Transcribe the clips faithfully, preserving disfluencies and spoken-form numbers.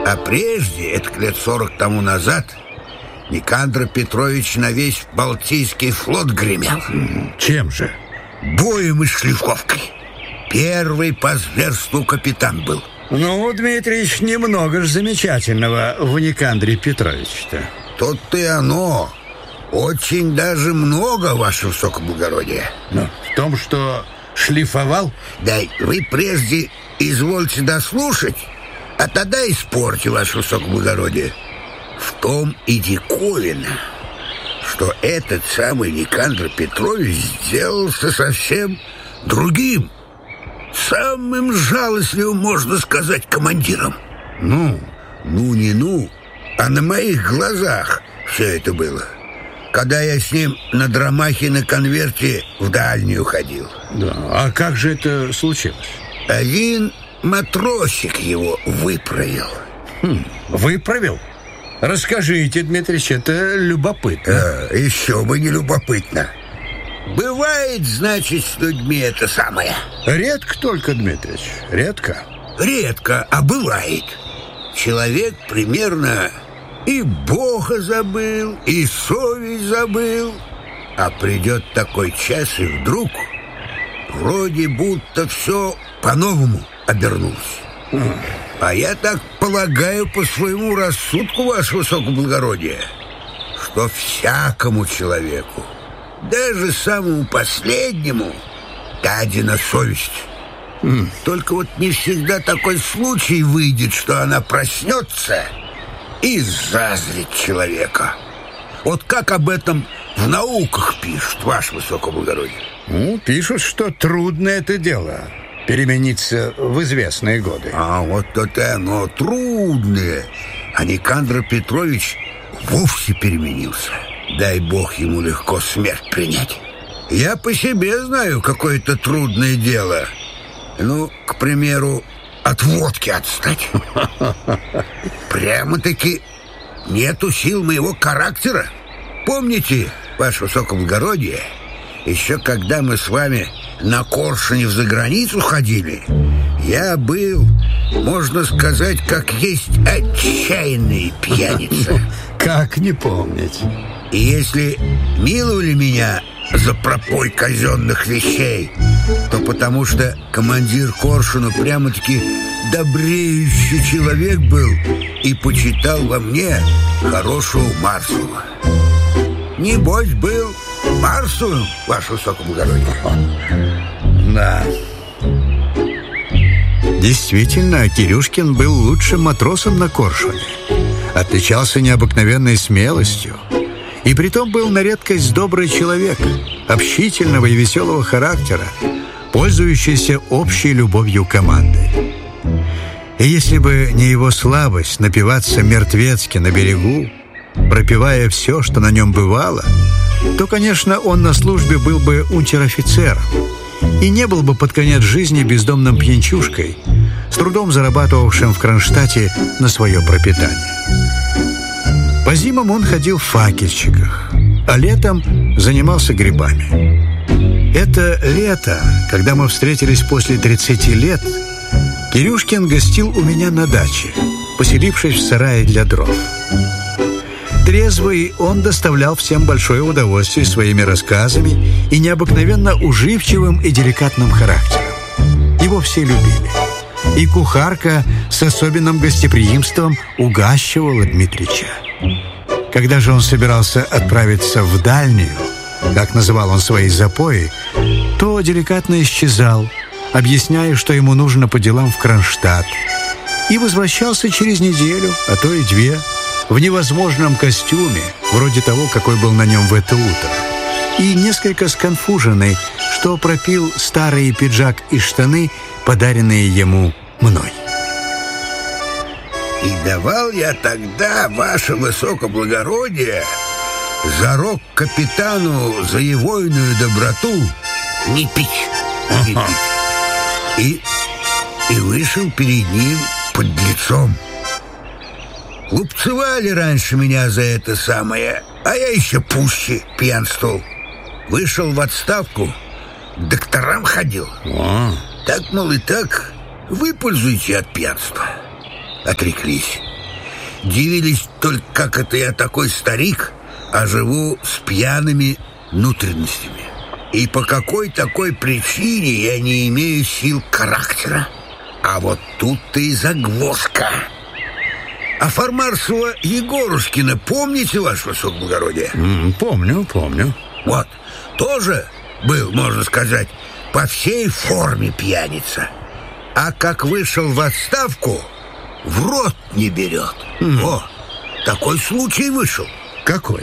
А прежде, это лет сорок тому назад, Никандр Петрович на весь Балтийский флот гремел. Чем же? Боем и шлифовкой. Первый по зверству капитан был. Ну, Дмитриевич, немного ж замечательного в Никандре Петровиче-то. Тут-то и оно. Очень даже много, ваше высокоблагородие. Ну, в том, что шлифовал? Да, вы прежде извольте дослушать, а тогда и спорьте, ваше высокоблагородие. В том и диковина, что этот самый Никандр Петрович сделался совсем другим, самым жалостливым, можно сказать, командиром. Ну, ну не ну, а на моих глазах все это было, когда я с ним на драмахе на конверте в дальнюю ходил. Да, а как же это случилось? Один матросик его выправил. Хм, выправил? Расскажите, Дмитрич, это любопытно. А, еще бы не любопытно. Бывает, значит, с людьми это самое. Редко только, Дмитрич, редко. Редко, а бывает. Человек примерно и Бога забыл, и совесть забыл. А придет такой час, и вдруг вроде будто все по-новому обернулось. А я так полагаю по своему рассудку, ваше высокоблагородие, что всякому человеку, даже самому последнему, дадена совесть. Mm. Только вот не всегда такой случай выйдет, что она проснется и зазрит человека. Вот как об этом в науках пишут, ваше высокоблагородие? Ну, пишут, что трудно это дело перемениться в известные годы. А вот это оно трудное. А Никандр Петрович вовсе переменился. Дай бог ему легко смерть принять. Я по себе знаю какое-то трудное дело. Ну, к примеру, от водки отстать. Прямо-таки нету сил моего характера. Помните, ваше высокоблагородие, еще когда мы с вами на Коршуне за границу ходили, я был, можно сказать, как есть отчаянный пьяница. Как не помнить? И если миловали меня за пропой казенных вещей, то потому что командир Коршуна прямо-таки добреющий человек был и почитал во мне хорошего Марсова. Небось, был Марсовым, ваше высокоблагородие. Да. Действительно, Кирюшкин был лучшим матросом на Коршуне. Отличался необыкновенной смелостью. И притом был на редкость добрый человек, общительного и веселого характера, пользующийся общей любовью команды. И если бы не его слабость напиваться мертвецки на берегу, пропивая все, что на нем бывало, то, конечно, он на службе был бы унтер-офицером и не был бы под конец жизни бездомным пьянчушкой, с трудом зарабатывавшим в Кронштадте на свое пропитание. По зимам он ходил в факельщиках, а летом занимался грибами. Это лето, когда мы встретились после тридцати лет, Кирюшкин гостил у меня на даче, поселившись в сарае для дров. Трезвый, он доставлял всем большое удовольствие своими рассказами и необыкновенно уживчивым и деликатным характером. Его все любили. И кухарка с особенным гостеприимством угощивала Дмитрича. Когда же он собирался отправиться в дальнюю, как называл он свои запои, то деликатно исчезал, объясняя, что ему нужно по делам в Кронштадт, и возвращался через неделю, а то и две, в невозможном костюме, вроде того, какой был на нем в это утро, и несколько сконфуженный, что пропил старый пиджак и штаны, подаренные ему мной. И давал я тогда, ваше высокоблагородие, зарок капитану за егойную доброту не пить, не пить. И, и вышел перед ним подлецом. Лупцевали раньше меня за это самое, а я еще пуще пьянствовал. Вышел в отставку, к докторам ходил. А. Так, мол, и так, вы пользуете от пьянства. Отреклись. дивились только, как это я такой старик, а живу с пьяными внутренностями. И по какой такой причине я не имею сил характера. А вот тут-то и загвоздка. А Фармарсова Егорушкина помните, ваше высокоблагородие? Mm, помню, помню. Вот, тоже был, можно сказать, по всей форме пьяница. А как вышел в отставку, в рот не берет. Mm. О, такой случай вышел. Какой?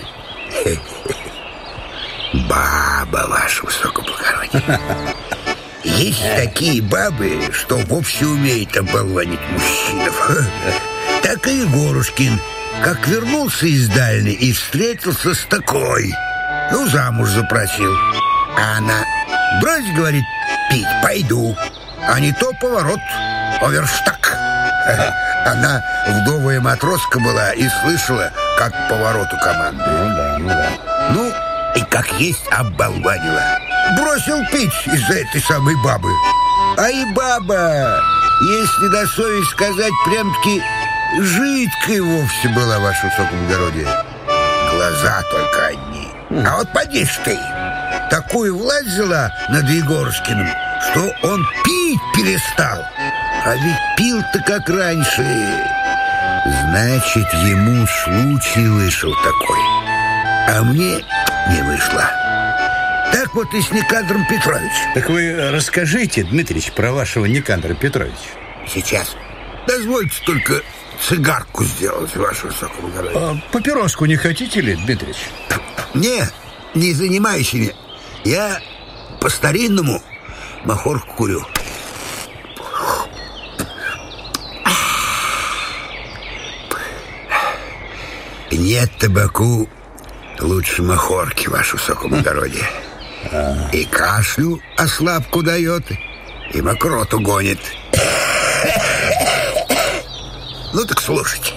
Баба, ваше высокоблагородие. Есть такие бабы, что вовсе умеют оболванить мужчинов. Так и Егорушкин, как вернулся из дальней и встретился с такой. Ну, замуж запросил. А она: брось, говорит, пить, пойду. А не то поворот, оверштаг. Она вдовая матроска была и слышала, как к повороту команды. Ну да, ну да. Ну, и как есть оболванила. Бросил пить из-за этой самой бабы. А и баба, если на совесть сказать, прям-таки жидкой вовсе была, ваше высокоблагородие. Глаза только одни. А вот поди ж ты, такую власть взяла над Егорушкиным, что он пить перестал. А ведь пил-то как раньше. Значит, ему случай вышел такой, а мне не вышло. Так вот и с Никандром Петровичем. Так вы расскажите, Дмитрич, про вашего Никандра Петровича. Сейчас. Дозвольте только цигарку сделать, ваше высокоблагородие. А папироску не хотите ли, Дмитрич? Не, не занимаюсь ими. Я по-старинному махорку курю. Нет табаку лучше махорки, ваше высокоблагородие. И кашлю ослабку дает, и мокроту гонит. Ну так слушайте.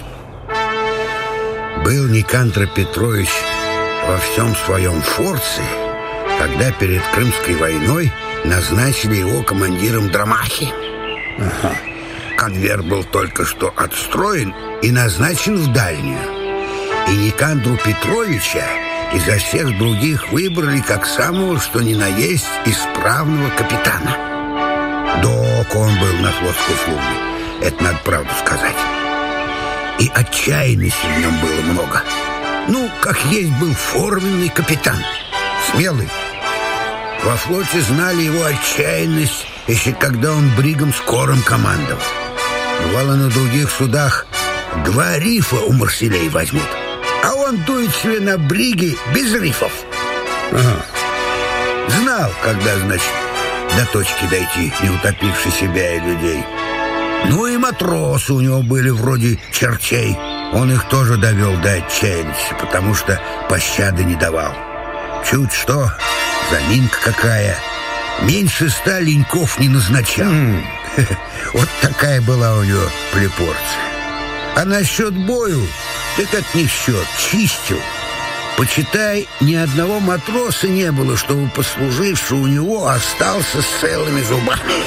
Был Никандр Петрович во всем своем форце, когда перед Крымской войной назначили его командиром Драмахи. Ага. Конвер был только что отстроен и назначен в дальнюю. И Никандру Петровича изо всех других выбрали как самого, что ни на есть, исправного капитана. Док он был на флотской службе, это надо правду сказать. И отчаянности в нем было много. Ну, как есть был форменный капитан, смелый. Во флоте знали его отчаянность, еще когда он бригом скорым командовал. Бывало, на других судах два рифа у Марселей возьмут, а он дует себе на бриге без рифов. Ага. Знал, когда, значит, до точки дойти, не утопивши себя и людей. Ну и матросы у него были вроде чертей. Он их тоже довел до отчаянности, потому что пощады не давал. Чуть что, заминка какая, меньше ста леньков не назначал. Mm. Вот такая была у него плепорция. А насчет бою, так это не в счет, чистил. Почитай, ни одного матроса не было, чтобы послуживший у него остался с целыми зубами.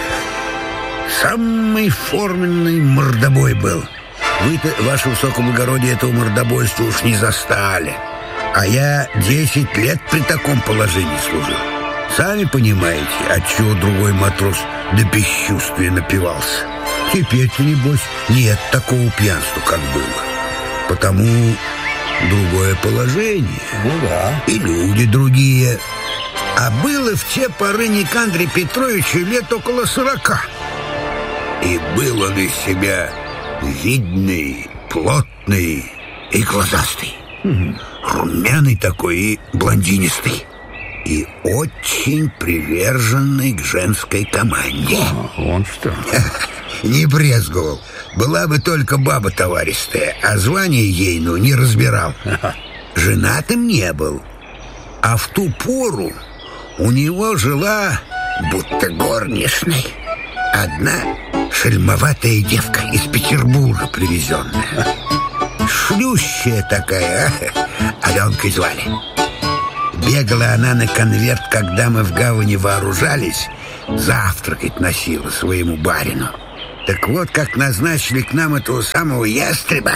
Самый форменный мордобой был. Вы-то, ваше высокоблагородие, этого мордобойства уж не застали. А я десять лет при таком положении служил. Сами понимаете, отчего другой матрос до бесчувствия напивался. Теперь-то, небось, нет такого пьянства, как было. Потому другое положение. Ну да. И люди другие. А было в те поры Никандре Петровичу лет около сорока. И был он из себя видный, плотный и глазастый. Угу. Румяный такой и блондинистый. И очень приверженный к женской команде. А, он что? Не брезговал. Была бы только баба товаристая, а звание ей, ну, не разбирал. Женатым не был. А в ту пору у него жила, будто горничной, одна шельмоватая девка из Петербурга привезенная. Шлющая такая, а? Аленкой звали. Бегала она на конверт, когда мы в гавани вооружались, завтракать носила своему барину. Так вот, как назначили к нам этого самого ястреба,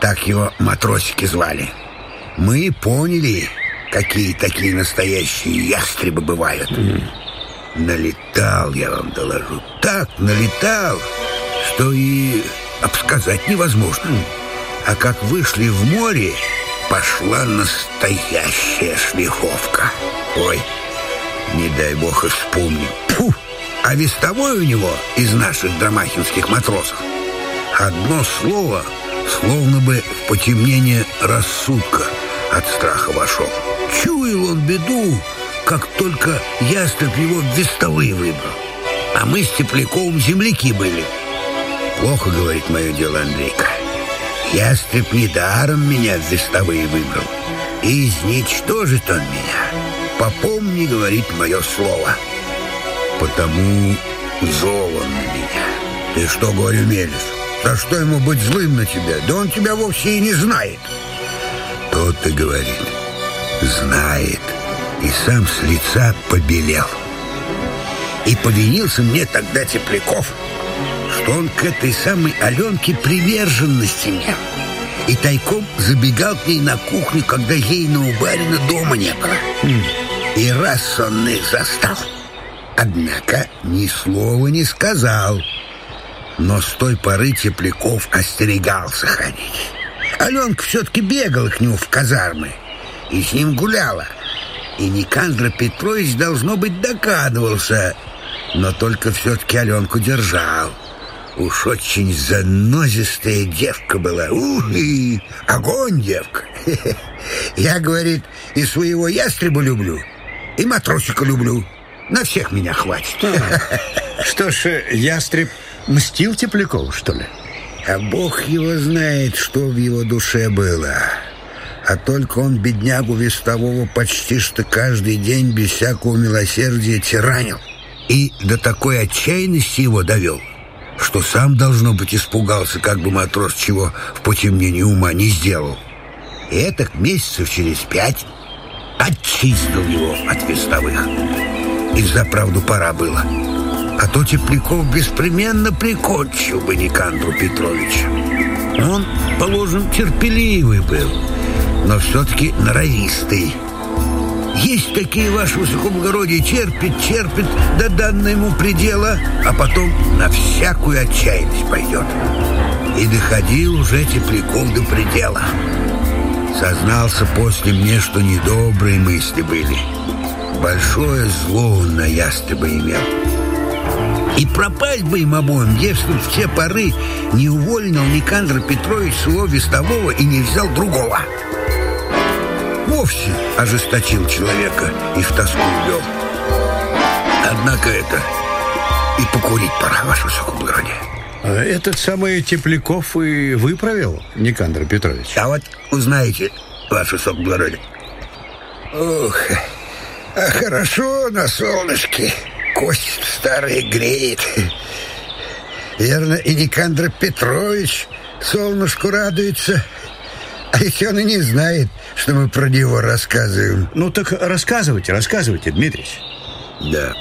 Так его матросики звали. Мы поняли, какие такие настоящие ястребы бывают. Mm. Налетал, я вам доложу, так налетал, что и обсказать невозможно. Mm. А как вышли в море, пошла настоящая шлифовка. Ой, не дай бог и вспомнить. Фу! А вестовой у него из наших драмахинских матросов одно слово, словно бы в потемнение рассудка от страха вошел. Чуял он беду, как только ястреб его в вестовые выбрал. А мы с Тепляковым земляки были. Плохо, говорит, мое дело, Андрейка. Ястреб недаром меня в вестовые выбрал. И изничтожит он меня. Попомни, говорит, мое слово. Потому зол он на меня. Ты что, говорю, мелешь? За что ему быть злым на тебя? Да он тебя вовсе и не знает. Тот и говорит, знает. И сам с лица побелел. И повинился мне тогда Тепляков, что он к этой самой Аленке приверженности имел. И тайком забегал к ней на кухню, когда ейного барина дома не было. Mm. И раз сонных застал. Однако ни слова не сказал. Но с той поры Тепляков остерегался ходить. Аленка все-таки бегала к нему в казармы и с ним гуляла. И Никандр Петрович, должно быть, догадывался, но только все-таки Аленку держал. Уж очень занозистая девка была. Ух, и огонь девка. Я, говорит, и своего ястреба люблю, и матросика люблю. На всех меня хватит. А, что ж, ястреб мстил Теплякову, что ли? А Бог его знает, что в его душе было. А только он беднягу вестового почти что каждый день без всякого милосердия тиранил. И до такой отчаянности его довел, что сам, должно быть, испугался, как бы матрос чего в потемнении ума не сделал. И это месяцев через пять очистил его от вестовых. И взаправду пора было. А то Тепляков беспременно прикончил бы Никандру Петровича. Он, положим, терпеливый был, но все-таки норовистый. Есть такие, ваше высокоблагородие, терпит, терпит до данного ему предела, а потом на всякую отчаянность пойдет. И доходил уже Тепляков до предела. Сознался после мне, что недобрые мысли были. Большое зло он на ястреба имел. И пропасть бы им обоим, если в те поры не уволил Никандр Петрович своего вестового и не взял другого. Вовсе ожесточил человека и в тоску ввел. Однако это и покурить пора, ваше высокоблагородие. А этот самый Тепляков и выправил Никандр Петрович? А вот узнаете, ваше высокоблагородие. Ох, а хорошо на солнышке. Кость старая греет. Верно, и Никандр Петрович солнышку радуется. А ведь он и не знает, что мы про него рассказываем. Ну так рассказывайте, рассказывайте, Дмитрич. Да.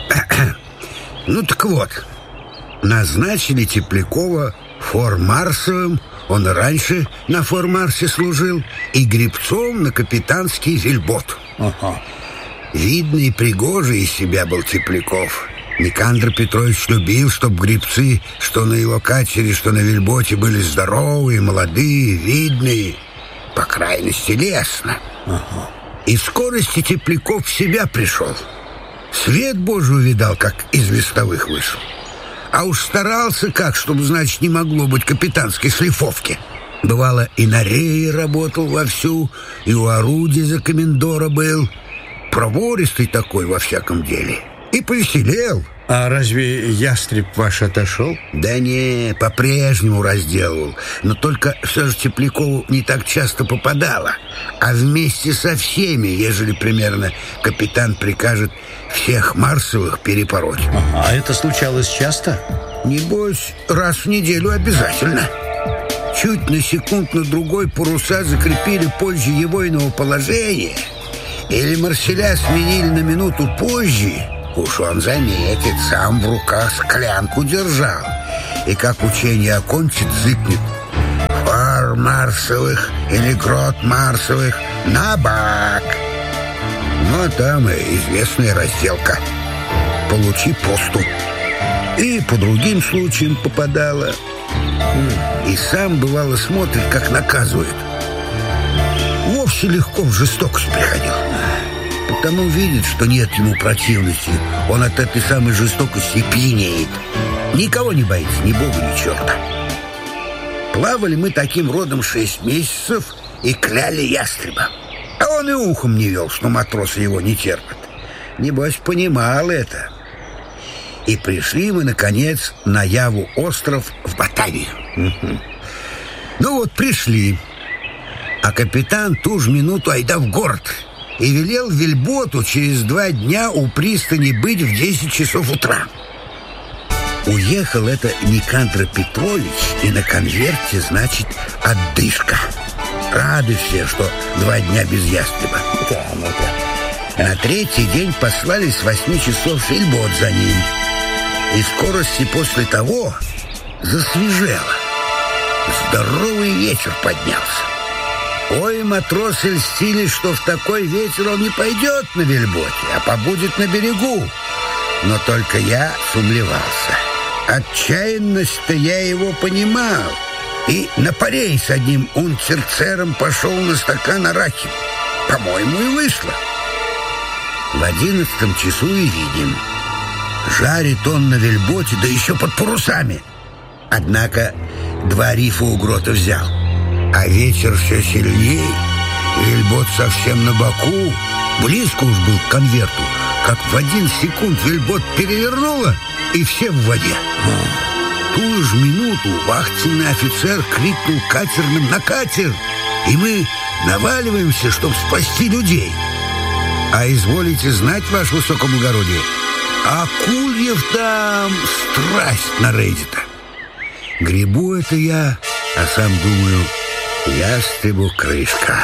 Ну так вот, назначили Теплякова фор-марсовым. Он раньше на фор-марсе служил. И гребцом на капитанский вельбот. Ага. Видный и пригожий из себя был Тепляков. Никандр Петрович любил, чтоб гребцы, что на его катере, что на вельботе, были здоровые, молодые, видные, по крайности лестно. Ага. И в скорости Тепляков в себя пришел. Свет Божий увидал, как из вестовых вышел. А уж старался как, чтобы, значит, не могло быть капитанской шлифовки. Бывало, и на рее работал вовсю, и у орудия за комендора был. Провористый такой во всяком деле. И повеселел. А разве ястреб ваш отошел? Да не, по-прежнему разделывал. Но только все же Теплякову не так часто попадало. А вместе со всеми, ежели примерно капитан прикажет всех марсовых перепороть. Ага, а это случалось часто? Небось, раз в неделю обязательно. Чуть на секунд на другой паруса закрепили позже его иного положения, или марселя сменили на минуту позже, уж он заметит, сам в руках склянку держал. И как учение окончит, зыкнет: «Фор Марсовых или Грот Марсовых на бак. Ну, а там и известная разделка. Получи посту. И по другим случаям попадала. И сам, бывало, смотрит, как наказывают. Вовсе легко в жестокость приходил. Потому видит, что нет ему противности. Он от этой самой жестокости пьянеет. Никого не боится, ни бога, ни черта. Плавали мы таким родом шесть месяцев и кляли ястреба. А он и ухом не вел, что матросы его не терпят. Небось, понимал это. И пришли мы, наконец, на Яву остров в Батавию. Угу. Ну вот, пришли. А капитан ту же минуту айда в город и велел вельботу через два дня у пристани быть в десять часов утра. Уехал это Никандр Петрович, и на конверте, значит, отдышка. Рады все, что два дня без ястреба. Да, ну да. На третий день послали с восьми часов вельбот за ним. И скорости после того засвежело. Здоровый ветер поднялся. Ой, матросы льстили, что в такой ветер он не пойдет на вельботе, а побудет на берегу. Но только я сумлевался. Отчаянность-то я его понимал. И на парей с одним унтер-офицером пошел на стакан арахи. По-моему, и вышло. В одиннадцатом часу и видим. Жарит он на вельботе, да еще под парусами. Однако два рифа у грота взял. А ветер все сильней. Вельбот совсем на боку. Близко уж был к конверту, как в один секунд вельбот перевернула, и все в воде. В ту же минуту вахтенный офицер крикнул катерным на катер, и мы наваливаемся, чтобы спасти людей. А изволите знать, ваше высокоблагородие, акульев там страсть на рейде-то. Гребу это я, а сам думаю, ястребу крышка.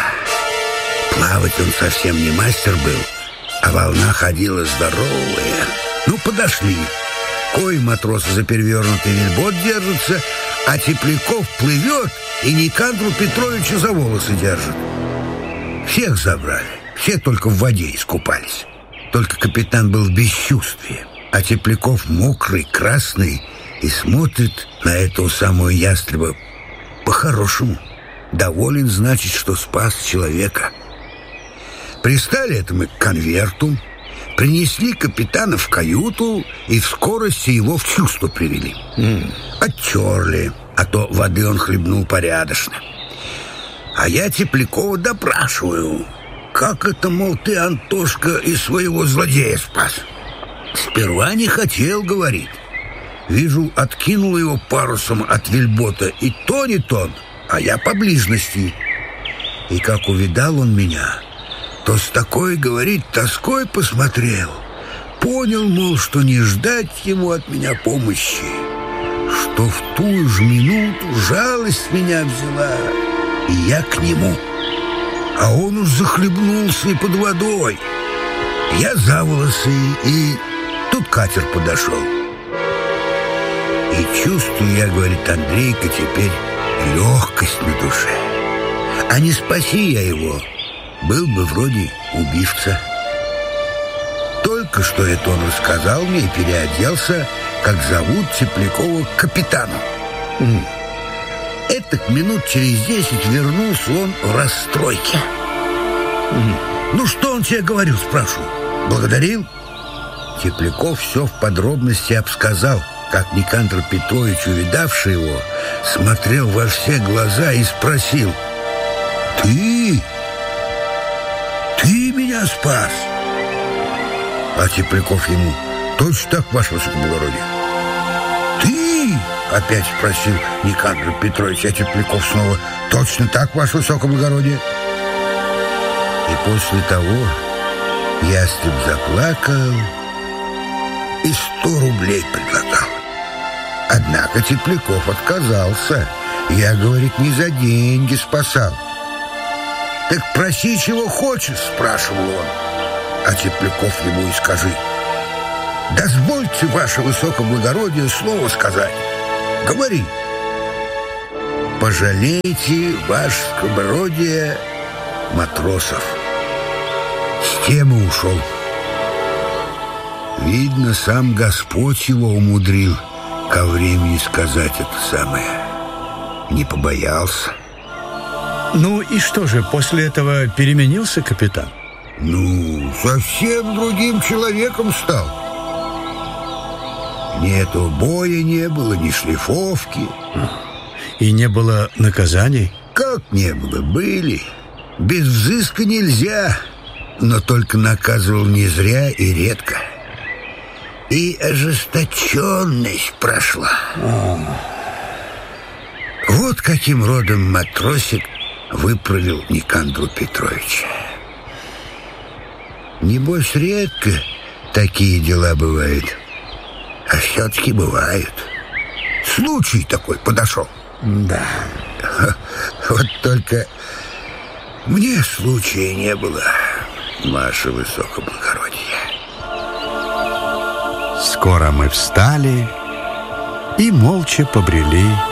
Плавать он совсем не мастер был, а волна ходила здоровая. Ну, подошли. Кой матросы за перевернутый вельбот держатся, а Тепляков плывет и Никандру Петровича за волосы держит. Всех забрали, все только в воде искупались. Только капитан был в бесчувствии, а Тепляков мокрый, красный и смотрит на этого самого ястреба по-хорошему. Доволен, значит, что спас человека. Пристали это мы к конверту, принесли капитана в каюту и в скорости его в чувство привели. Mm. Оттерли, а то воды он хлебнул порядочно. А я Теплякова допрашиваю. Как это, мол, ты, Антошка, и своего злодея спас? Сперва не хотел, говорит. Вижу, откинул его парусом от вельбота, и тонет он, а я поблизости. И как увидал он меня, то с такой, говорит, тоской посмотрел. Понял, мол, что не ждать ему от меня помощи, что в ту же минуту жалость меня взяла, и я к нему. А он уж захлебнулся и под водой. Я за волосы, и тут катер подошел. И чувствую я, говорит Андрейка, теперь легкость на душе. А не спаси я его, был бы вроде убивца. Только что это он рассказал мне и переоделся, как зовут Теплякова, к капитану. Mm. Этак минут через десять вернулся он в расстройке. Mm. Ну, что он тебе говорил, спрашиваю? Благодарил? Тепляков все в подробности обсказал, как Никандр Петрович, увидавший его, смотрел во все глаза и спросил: «Ты? Ты меня спас?» А Тепляков ему: «Точно так, ваше высокоблагородие». «Ты?» — опять спросил Никандр Петрович, а Тепляков снова: «Точно так, ваше высокоблагородие». И после того ястреб заплакал и сто рублей предлагал. Однако Тепляков отказался. Я, говорит, не за деньги спасал. «Так проси, чего хочешь», — спрашивал он. А Тепляков ему и скажи: «Дозвольте, ваше высокоблагородие, слово сказать. Говори». пожалейте, ваше скобородие, матросов. С темы ушел. Видно, сам Господь его умудрил ко времени сказать это самое. Не побоялся. Ну и что же, после этого переменился капитан? Ну, совсем другим человеком стал. Ни этого боя не было, ни шлифовки. И не было наказаний? Как не было? Были. Без взыска нельзя, но только наказывал не зря и редко. И ожесточенность прошла. О. Вот каким родом матросик выправил Никандру Петровича. Небось, редко такие дела бывают, а все-таки бывают. Случай такой подошел. Да. Вот только мне случая не было, ваше высокоблагородие. Скоро мы встали и молча побрели